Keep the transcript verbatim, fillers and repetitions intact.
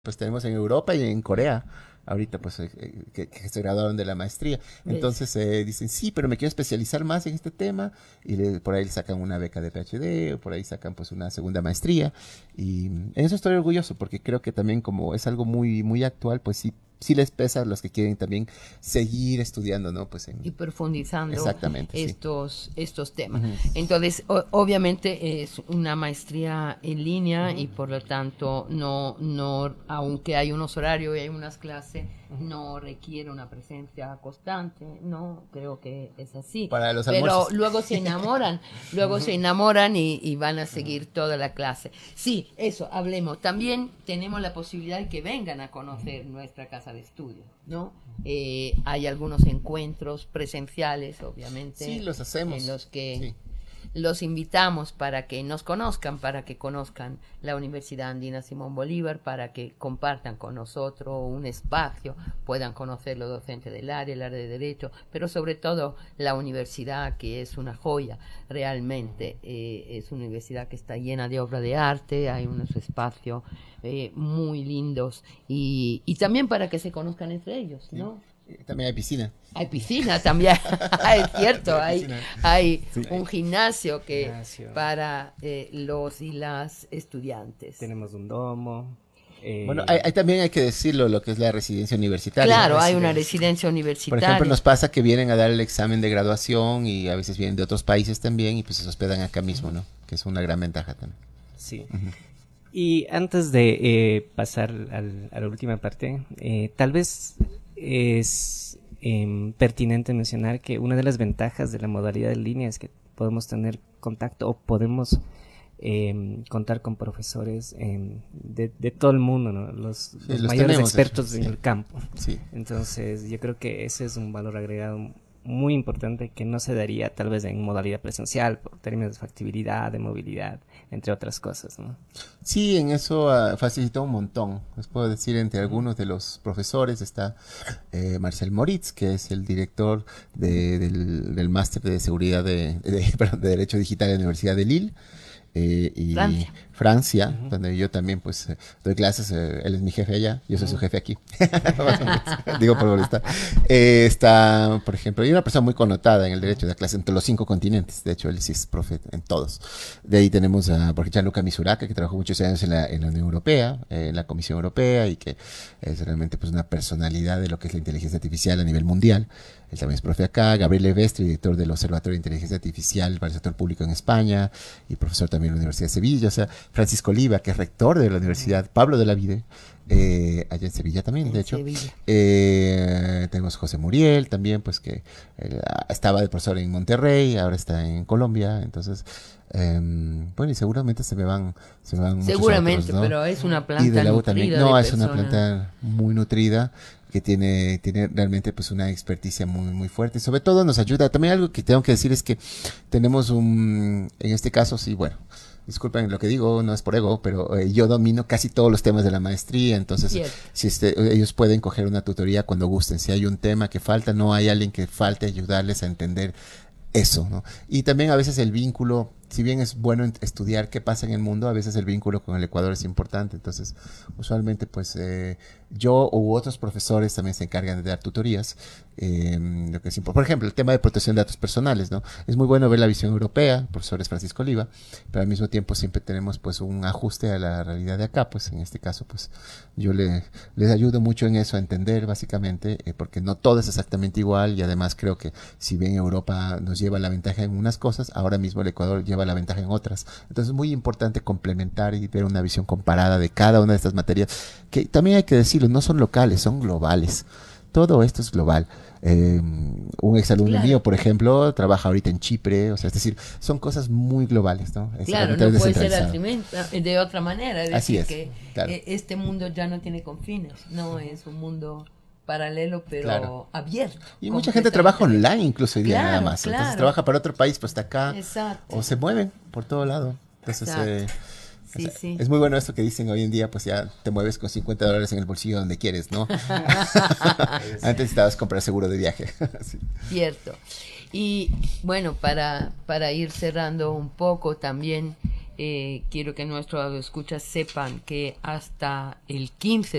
pues tenemos en Europa y en Corea, ahorita pues eh, eh, que, que se graduaron de la maestría. ¿Ves? Entonces eh, dicen, sí, pero me quiero especializar más en este tema y le- por ahí le sacan una beca de PhD o por ahí sacan pues una segunda maestría y mm, en eso estoy orgulloso porque creo que también como es algo muy, muy actual, pues sí, sí les pesa a los que quieren también seguir estudiando, ¿no? Pues Y en... profundizando Exactamente, sí. estos, estos temas. Ujú, Entonces, o- obviamente es una maestría en línea ujú, y por lo tanto no, no, aunque hay unos horarios y hay unas clases, ujú. no requiere una presencia constante, no, creo que es así. Para los Pero almuerzos. luego se enamoran, luego se enamoran y, y van a seguir toda la clase. Sí, eso, hablemos. También tenemos la posibilidad de que vengan a conocer nuestra casa de estudio, ¿no? Eh, hay algunos encuentros presenciales, Sí, obviamente, los en hacemos. los que Sí. los invitamos para que nos conozcan, para que conozcan la Universidad Andina Simón Bolívar, para que compartan con nosotros un espacio, puedan conocer los docentes del área, el área de Derecho, pero sobre todo la universidad, que es una joya realmente. Eh, es una universidad que está llena de obra de arte, hay unos espacios eh, muy lindos y, y también para que se conozcan entre ellos, Sí. ¿no? Eh, También hay piscina. Hay piscina también, es Sí, cierto, hay hay, piscina. hay Sí. un gimnasio que Gimnasio, para eh, los y las estudiantes. tenemos un domo. Bueno, hay, eh, hay también hay que decirlo, lo que es la residencia universitaria. la Claro, hay una residencia. residencia Por ejemplo, universitaria. nos pasa que vienen a dar el examen de graduación y a veces vienen de otros países también y pues se hospedan acá mismo, ¿no? Que es una gran ventaja también. Sí. Ujú. Y antes de eh, pasar al- a la última parte, eh, tal vez es em, pertinente mencionar que una de las ventajas de la modalidad en línea es que podemos tener contacto o podemos em, contar con profesores em, de, de todo el mundo, ¿no? Los, Sí, los los mayores tenemos, de hecho, expertos en sí. el campo. Sí. Entonces, yo creo que ese es un valor agregado muy importante que no se daría tal vez en modalidad presencial por términos de factibilidad, de movilidad, entre otras cosas, ¿no? Sí, en eso ah, facilitó un montón. Les puedo decir, entre algunos de los profesores está eh, Marcel Moritz, que es el director de- del, del máster de seguridad de, de- perdón, de Derecho Digital de la Universidad de Lille. eh, y Francia. Francia, Ujú. donde yo también pues eh, doy clases, eh, él es mi jefe allá, yo soy su Ujú. jefe aquí, Más o menos. Digo por molestar. Eh, está, por ejemplo, y una persona muy connotada en el derecho de clase entre los cinco continentes, de hecho él sí es profe en todos. De ahí tenemos a, por ejemplo, Gianluca Misuraka, que trabajó muchos años en la, en la Unión Europea, eh, en la Comisión Europea, y que es realmente pues una personalidad de lo que es la inteligencia artificial a nivel mundial. Él también es profe acá. Gabriel Levestre, director del Observatorio de Inteligencia Artificial para el sector público en España y profesor también en la Universidad de Sevilla. O sea, Francisco Oliva, que es rector de la universidad, Pablo de la Vide, eh, allá en Sevilla también, de En hecho. Sevilla. Eh, tenemos José Muriel también, pues que eh, estaba de profesor en Monterrey, ahora está en Colombia. Entonces, eh, bueno, y seguramente se me van, se me van muchos Seguramente, otros, ¿no? pero es una Y planta de la U también. nutrida de No, es una personas. planta muy nutrida que tiene, tiene realmente pues una experticia muy, muy fuerte. Sobre todo nos ayuda. También algo que tengo que decir es que tenemos un, en este caso, sí, bueno, disculpen lo que digo, no es por ego, pero eh, yo domino casi todos los temas de la maestría, entonces Cierto. si este, ellos pueden coger una tutoría cuando gusten. Si hay un tema que falta, no hay alguien que falte ayudarles a entender eso, ¿no? Y también a veces el vínculo, si bien es bueno estudiar qué pasa en el mundo, a veces el vínculo con el Ecuador es importante. Entonces, usualmente, pues eh, yo u otros profesores también se encargan de dar tutorías. Eh, lo que es por ejemplo, el tema de protección de datos personales, ¿no? Es muy bueno ver la visión europea, el profesor es Francisco Oliva, pero al mismo tiempo siempre tenemos pues un ajuste a la realidad de acá. Pues en este caso, pues yo le, les ayudo mucho en eso a entender básicamente, eh, porque no todo es exactamente igual y además creo que si bien Europa nos lleva la ventaja en unas cosas, ahora mismo el Ecuador lleva la ventaja en otras. Entonces es muy importante complementar y ver una visión comparada de cada una de estas materias, que también hay que decirlo, no son locales, son globales. Todo esto es global. Eh, un exalumno Claro. mío, por ejemplo, trabaja ahorita en Chipre, o sea, es decir, son cosas muy globales, ¿no? Es Claro, realmente no puede ser descentralizado. altrimenta- de otra manera. Es Así decir, es, que claro. eh, este mundo ya no tiene confines, no es un mundo paralelo, pero Claro. abierto. Y mucha gente trabaja online incluso hoy día Claro, nada más. Entonces claro. trabaja para otro país, pues está acá. Exacto. O se mueven por todo lado. Entonces Exacto. eh, o Sí, sea, sí. es muy bueno esto que dicen hoy en día, pues ya te mueves con cincuenta dólares en el bolsillo donde quieres, ¿no? Antes necesitabas comprar seguro de viaje. Sí. Cierto. Y bueno, para, para ir cerrando un poco también, Eh, quiero que nuestros escuchas sepan que hasta el quince